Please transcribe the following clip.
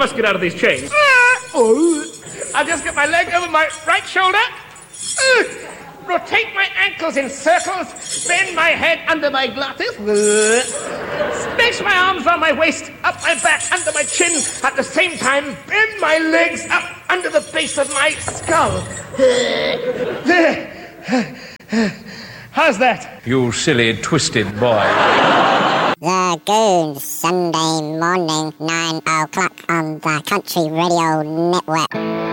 must get out of these chains. I'll just get my leg over my right shoulder. Rotate my ankles in circles. Bend my head under my glasses. Space my arms round my waist, up my back, under my chin. At the same time, bend my legs up under the base of my skull. How's that? You silly, twisted boy. The Goons, Sunday morning, 9 o'clock on the Country Radio Network.